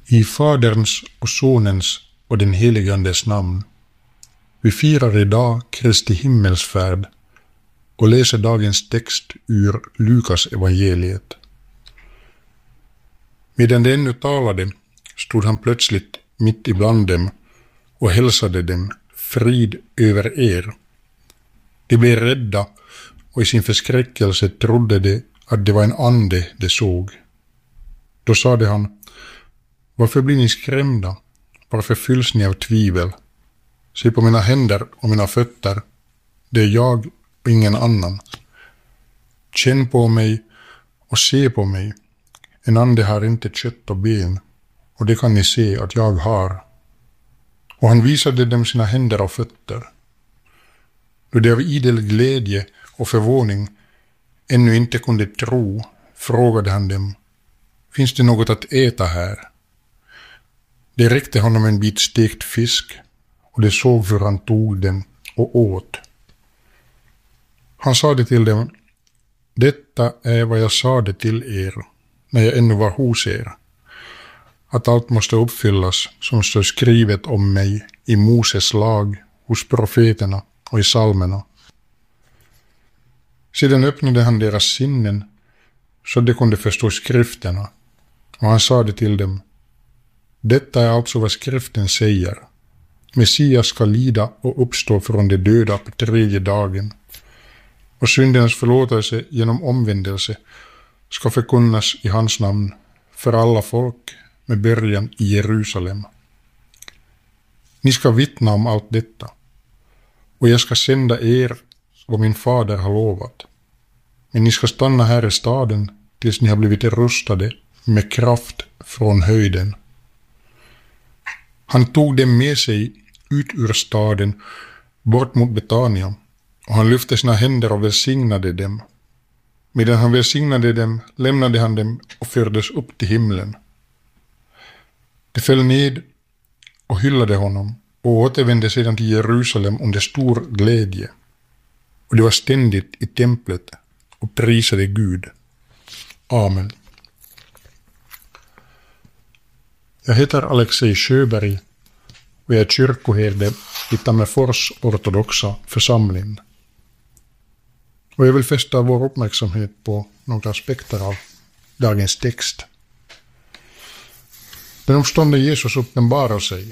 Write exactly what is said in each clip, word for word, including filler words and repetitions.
I Faderns och Sonens och den helige Andes namn. Vi firar idag Kristi himmelsfärd och läser dagens text ur Lukas evangeliet. Medan de ännu talade stod han plötsligt mitt ibland dem och hälsade dem frid över er. De blev rädda och i sin förskräckelse trodde de att det var en ande de såg. Då sade han: varför blir ni skrämda? Varför fylls ni av tvivel? Se på mina händer och mina fötter. Det är jag och ingen annan. Känn på mig och se på mig. En ande har inte kött och ben, och det kan ni se att jag har. Och han visade dem sina händer och fötter. Då de av idel glädje och förvåning ännu inte kunde tro, frågade han dem: finns det något att äta här? Det räckte honom en bit stekt fisk, och de såg hur han tog den och åt. Han sade till dem: detta är vad jag sade till er när jag ännu var hos er, att allt måste uppfyllas som står skrivet om mig i Moses lag, hos profeterna och i psalmerna. Sedan öppnade han deras sinnen så de kunde förstå skrifterna, och han sade till dem: detta är alltså vad skriften säger. Messias ska lida och uppstå från de döda på tredje dagen, och syndernas förlåtelse genom omvändelse ska förkunnas i hans namn för alla folk med början i Jerusalem. Ni ska vittna om allt detta, och jag ska sända er vad min fader har lovat. Men ni ska stanna här i staden tills ni har blivit rustade med kraft från höjden. Han tog dem med sig ut ur staden bort mot Betania, och han lyfte sina händer och välsignade dem. Medan han välsignade dem lämnade han dem och fördes upp till himlen. De föll ned och hyllade honom och återvände sedan till Jerusalem under stor glädje. Och det var ständigt i templet och prisade Gud. Amen. Jag heter Alexei Sjöberg och jag är kyrkoherde i Tammerfors ortodoxa församling. Och jag vill fästa vår uppmärksamhet på några aspekter av dagens text. Den uppståndne Jesus uppenbarar sig,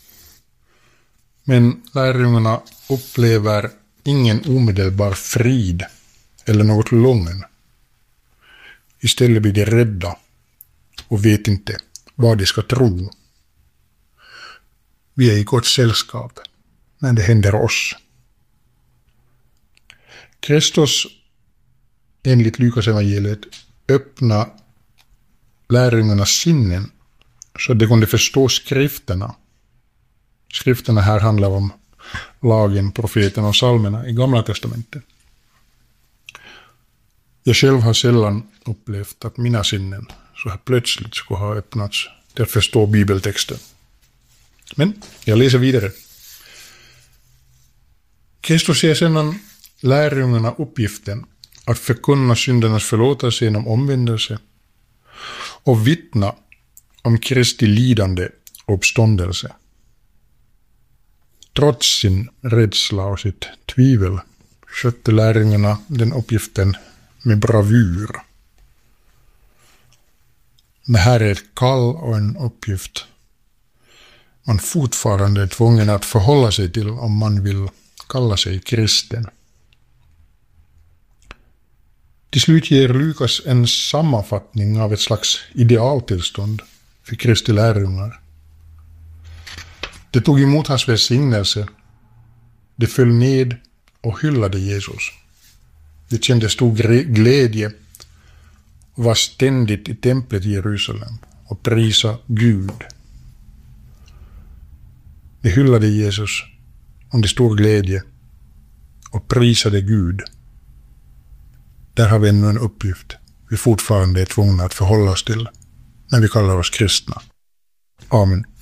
men lärjungarna upplever ingen omedelbar frid eller något lugn. Istället blir de rädda och vet inte vad de ska tro. Vi är i gott sällskap när det händer oss. Kristus, enligt Lukas evangeliet, öppna lärjungarnas sinnen så att de kunde förstå skrifterna. Skrifterna här handlar om lagen, profeterna och psalmerna i Gamla testamentet. Jag själv har sällan upplevt att mina sinnen så här plötsligt skulle ha öppnats till att förstå bibeltexten. Men jag läser vidare. Kristus ger sedan lärjungarna uppgiften att förkunna syndernas förlåtelse genom omvändelse och vittna om Kristi lidande och uppståndelse. Trots sin rädsla och sitt tvivel skötte lärjungarna den uppgiften med bravur. Det här är ett kall och en uppgift man fortfarande är tvungen att förhålla sig till om man vill kalla sig kristen. Till slut ger Lukas en sammanfattning av ett slags idealtillstånd för Kristi lärjungar. De tog emot hans välsignelse, de föll ned och hyllade Jesus. De kände stor glädje och var ständigt i templet i Jerusalem och prisa Gud. De hyllade Jesus under stor glädje och prisade Gud. Där har vi ännu en uppgift vi fortfarande är tvungna att förhålla oss till när vi kallar oss kristna. Amen.